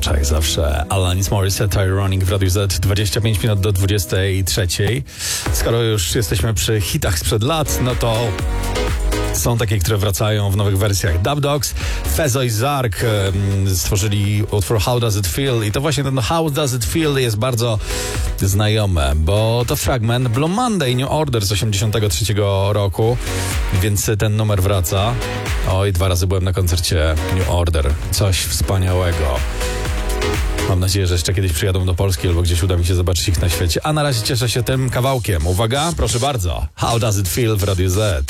jak zawsze. Alanis Morissette, Ironic w Radiu Z, 25 minut do 23. Skoro już jesteśmy przy hitach sprzed lat, no to są takie, które wracają w nowych wersjach. Dub Dogs, Fezo i Zark stworzyli utwór How Does It Feel i to właśnie ten How Does It Feel jest bardzo znajome, bo to fragment Blue Monday New Order z 83 roku, więc ten numer wraca. Oj, 2 razy byłem na koncercie New Order. Coś wspaniałego. Mam nadzieję, że jeszcze kiedyś przyjadą do Polski albo gdzieś uda mi się zobaczyć ich na świecie. A na razie cieszę się tym kawałkiem. Uwaga, proszę bardzo. How Does It Feel w Radiu Z.